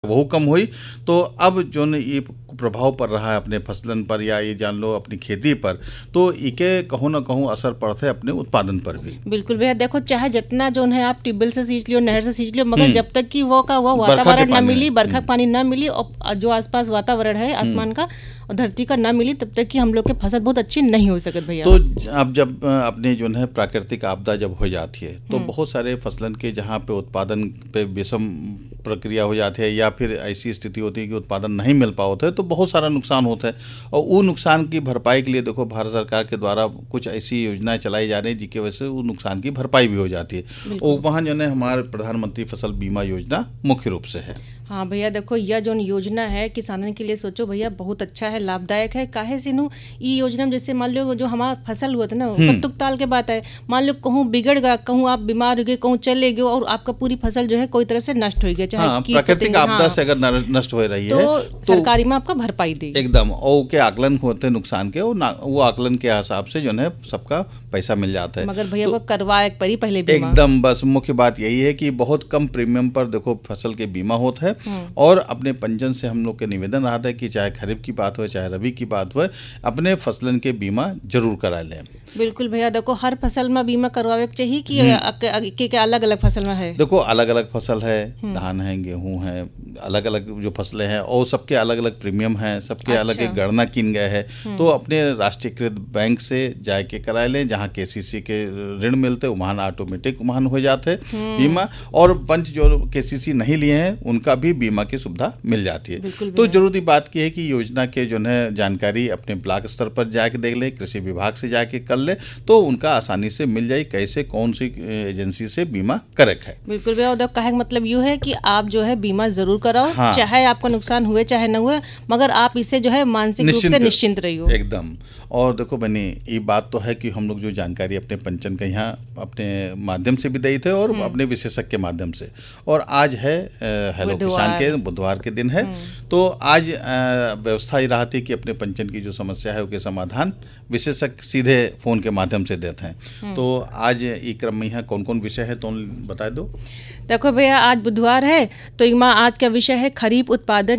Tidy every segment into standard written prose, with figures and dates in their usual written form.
वहू कम हुई। तो अब जो न ये प्रभाव पड़ रहा है अपने फसलन पर या ये जान लो अपनी खेती पर, तो इके कहूँ ना कहूँ असर पड़ते है अपने उत्पादन पर भी। बिल्कुल भैया, देखो चाहे जितना जो है आप ट्यूबवेल से सींच लियो, नहर से सींच लियो, मगर जब तक कि वो वातावरण ना मिली, बरखा पानी ना मिली और जो आसपास वातावरण है आसमान का और धरती का ना मिली, तब तक कि हम लोग के फसल बहुत अच्छी नहीं हो सकती भैया। तो अब जब अपने जो है प्राकृतिक आपदा जब हो जाती है तो बहुत सारे फसलन के जहाँ पे उत्पादन पे विषम प्रक्रिया हो जाती है या फिर ऐसी स्थिति होती है कि उत्पादन नहीं मिल पाता है, तो बहुत सारा नुकसान होता है। और वो नुकसान की भरपाई के लिए देखो भारत सरकार के द्वारा कुछ ऐसी योजनाएं चलाई जा रही है जिसकी वजह से वो नुकसान की भरपाई भी हो जाती है। और वहाँ जो है हमारे प्रधानमंत्री फसल बीमा योजना मुख्य रूप से है। हाँ भैया, देखो यह जो योजना है किसानों के लिए सोचो भैया बहुत अच्छा है, लाभदायक है। काहे से नु ये योजना में जैसे मान लो जो हमारा फसल हुआ था ना, तुक ताल के बात है, मान लो कहूँ बिगड़ गया, कहूँ आप बीमार हो गए, कहूँ चले गए और आपका पूरी फसल जो है कोई तरह से नष्ट हो गई, चाहे प्राकृतिक आपदा से अगर नष्ट हो रही है तो सरकारी में आपका भरपाई देगी एकदम। और के आकलन होते नुकसान के, वो आकलन के हिसाब से जो है सबका पैसा मिल जाता है। मगर भैया वो करवाए पहले बीमा एकदम, बस मुख्य बात यही है कि बहुत कम प्रीमियम पर देखो फसल के बीमा होता है। और अपने पंजन से हम लोग के निवेदन रहा था कि चाहे खरीफ की बात हो चाहे रबी की बात हो, अपने फसलन के बीमा जरूर करा लें। बिल्कुल भैया, देखो हर फसल में बीमा करवावे के चाहिए कि अलग अलग फसल में है। देखो अलग अलग फसल है, धान है, गेहूं है, अलग अलग जो फसलें हैं और सबके अलग अलग प्रीमियम हैं, सबके अलग एक गणना किन गए है। तो अपने राष्ट्रीयकृत बैंक से जाके कराए लें, जहाँ केसीसी के ऋण मिलते वहाँ ऑटोमेटिक वहाँ हो जाते बीमा। और पंच जो केसीसी नहीं लिए हैं उनका भी बीमा की सुविधा मिल जाती है। तो जरूरी बात की है कि योजना के जो है जानकारी अपने ब्लॉक स्तर पर जाके देख ले, कृषि विभाग से जाके कर ले, तो उनका आसानी से मिल जाए कैसे कौन सी एजेंसी से बीमा करेक्ट है। बिल्कुल भैया, उधर कहे मतलब यूँ है कि आप जो है बीमा जरूर कराओ। हाँ। चाहे आपका नुकसान हुए चाहे न हुए, मगर आप इसे जो है मानसिक रूप से निश्चिंत रहियो एकदम। और देखो बनी ये बात तो है कि हम लोग जो जानकारी अपने पंचन के यहाँ अपने माध्यम से भी दी थे और अपने विशेषज्ञ के माध्यम से, और आज है हेलो किसान के बुधवार के दिन है। तो आज व्यवस्था ही रहा थी कि अपने पंचन की जो समस्या है उसके समाधान विशेषज्ञ सीधे फोन के माध्यम से देते हैं। तो आज ये क्रम में यहाँ कौन कौन विषय है तो बता दो। देखो भैया, आज बुधवार है तो आज का विषय है खरीफ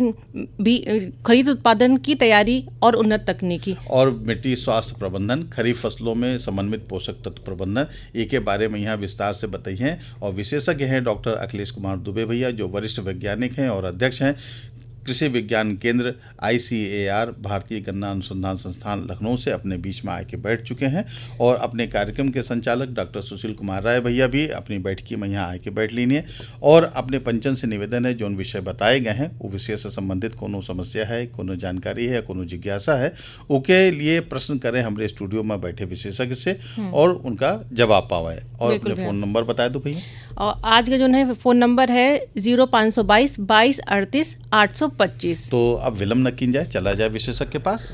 उत्पादन की तैयारी और उन्नत तकनीकी और मिट्टी स्वास्थ्य प्रबंधन, खरीफ फसलों में समन्वित पोषक तत्व प्रबंधन, ये के बारे में यहाँ विस्तार से बताई हैं। और विशेषज्ञ हैं डॉक्टर अखिलेश कुमार दुबे भैया, जो वरिष्ठ वैज्ञानिक हैं और अध्यक्ष हैं कृषि विज्ञान केंद्र ICAR भारतीय गन्ना अनुसंधान संस्थान लखनऊ से अपने बीच में आके बैठ चुके हैं। और अपने कार्यक्रम के संचालक डॉक्टर सुशील कुमार राय भैया भी अपनी बैठकी में यहाँ आके बैठ लीनी है। और अपने पंचन से निवेदन है जो विषय बताए गए हैं वो विषय से संबंधित कोनो समस्या है, कोनो जानकारी है, कोनो जिज्ञासा है, उसके लिए प्रश्न करें हमारे स्टूडियो में बैठे विशेषज्ञ से और उनका जवाब पावे। और अपने फ़ोन नंबर बता दो भैया। और आज का जो है फ़ोन नंबर है 0522 22 38 825। तो अब विलम्ब न की जाए, चला जाए विशेषज्ञ के पास।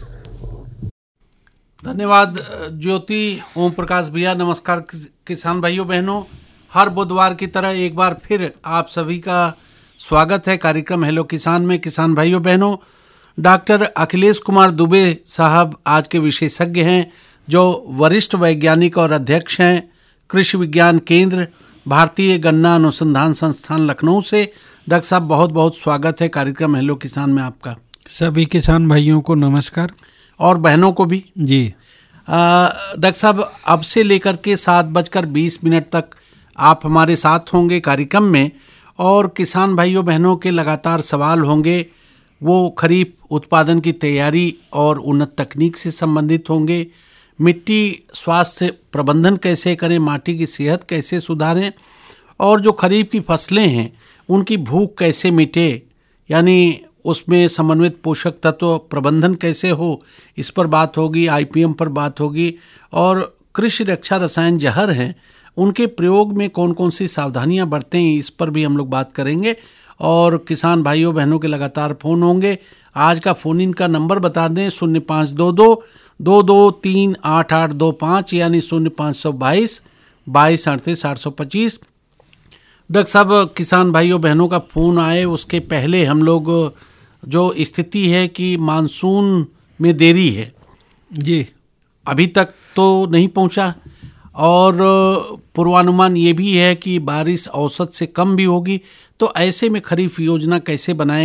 धन्यवाद ज्योति ओम प्रकाश भैया। नमस्कार किसान भाइयों बहनों, हर बुधवार की तरह एक बार फिर आप सभी का स्वागत है कार्यक्रम हेलो किसान में। किसान भाइयों बहनों, डॉक्टर अखिलेश कुमार दुबे साहब आज के विशेषज्ञ हैं, जो वरिष्ठ वैज्ञानिक और अध्यक्ष हैं कृषि विज्ञान केंद्र भारतीय गन्ना अनुसंधान संस्थान लखनऊ से। डॉक्टर साहब बहुत बहुत स्वागत है कार्यक्रम हेलो किसान में आपका। सभी किसान भाइयों को नमस्कार और बहनों को भी जी। डॉक्टर साहब अब से लेकर के 7:20 तक आप हमारे साथ होंगे कार्यक्रम में और किसान भाइयों बहनों के लगातार सवाल होंगे, वो खरीफ उत्पादन की तैयारी और उन्नत तकनीक से संबंधित होंगे। मिट्टी स्वास्थ्य प्रबंधन कैसे करें, माटी की सेहत कैसे सुधारें और जो खरीफ की फसलें हैं उनकी भूख कैसे मिटे, यानी उसमें समन्वित पोषक तत्व प्रबंधन कैसे हो, इस पर बात होगी। IPM पर बात होगी और कृषि रक्षा रसायन जहर हैं उनके प्रयोग में कौन कौन सी सावधानियां बरतें, इस पर भी हम लोग बात करेंगे। और किसान भाइयों बहनों के लगातार फ़ोन होंगे। आज का फ़ोन इन का नंबर बता दें 0522 223 8825 यानी 0522 22 38 825। डॉक्टर साहब, किसान भाइयों बहनों का फ़ोन आए उसके पहले हम लोग जो स्थिति है कि मानसून में देरी है जी, अभी तक तो नहीं पहुंचा और पूर्वानुमान ये भी है कि बारिश औसत से कम भी होगी, तो ऐसे में खरीफ योजना कैसे बनाएं,